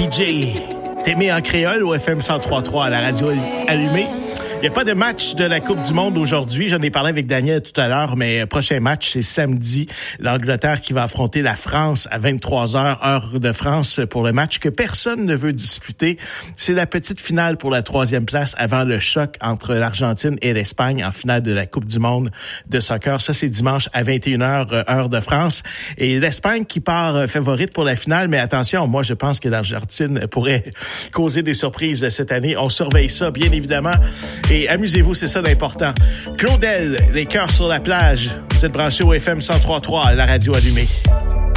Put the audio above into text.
DJ. T'aimé en créole au FM 103.3 à la radio allumée. Il n'y a pas de match de la Coupe du Monde aujourd'hui. J'en ai parlé avec Daniel tout à l'heure, mais prochain match, c'est samedi. L'Angleterre qui va affronter la France à 23h, heure de France, pour le match que personne ne veut disputer. C'est la petite finale pour la 3e place avant le choc entre l'Argentine et l'Espagne en finale de la Coupe du Monde de soccer. Ça, c'est dimanche à 21h, heure de France. Et l'Espagne qui part favorite pour la finale, mais attention, moi, je pense que l'Argentine pourrait causer des surprises cette année. On surveille ça, bien évidemment. Et amusez-vous, c'est ça l'important. Claudel, les cœurs sur la plage. Vous êtes branchés au FM 103.3, la radio allumée.